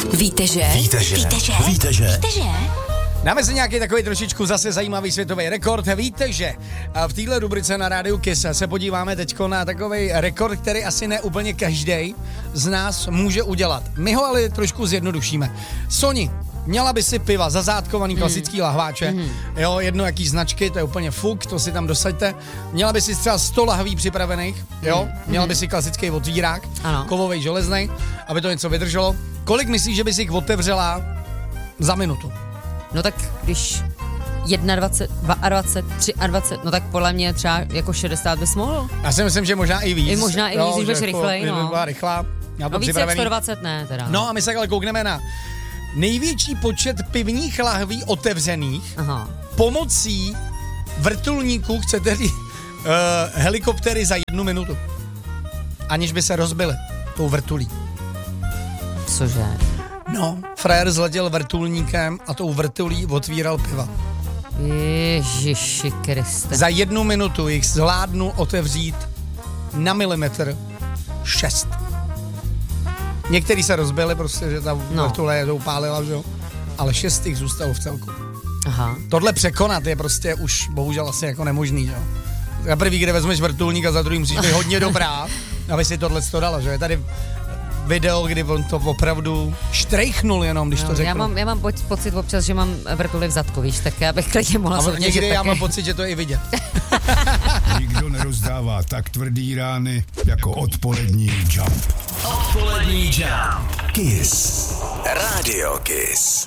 Víte, že? Dáme si nějaký takový trošičku zase zajímavý světový rekord. Víte, že v téhle rubrice na Rádiu Kiss se podíváme teďko na takový rekord, který asi ne úplně každý z nás může udělat. My ho ale trošku zjednodušíme. Soni, měla by si piva, zazátkovaný klasický lahváče, jo, jedno jaký značky, to je úplně fuk, to si tam dosaďte. Měla by si třeba 100 lahví připravených, jo, měla by si klasický otvírák, kovovej, železnej, aby to něco vydrželo. Kolik myslíš, že by si jich otevřela za minutu? No tak když 21, 22, 23, no tak podle mě třeba jako 60 bys mohl. Já si myslím, že možná i víc. Možná i víc, když budeš rychlej, no. Byla rychlá. No víc jak 120 ne, teda. No a my se ale koukneme na největší počet pivních lahví otevřených pomocí vrtulníků, chcete-li helikoptery za 1 minutu. Aniž by se rozbily tou vrtulí. Cože? No, frajer zletěl vrtulníkem a tou vrtulí otvíral piva. Ježiši Kriste. Za 1 minutu jich zvládnu otevřít na milimetr 6. Některý se rozbili prostě, že ta vrtule je to upálila, že jo? Ale 6 jich zůstalo v celku. Aha. Tohle překonat je prostě už bohužel asi jako nemožný, že jo? Za prvý, kde vezmeš vrtulník a za druhý musíš být hodně dobrá, aby si tohle dala, že je tady video, kdy on to opravdu štrejchnul jenom, když to řeknu. Já mám pocit občas, že mám vrtuli v zadku, víš, tak já bych klidně mohla soutěžit. Někdy já mám pocit, že to je i vidět. Nikdo nerozdává tak tvrdý rány jako odpolední Jump. Odpolední Jump. Kiss. Radio Kiss.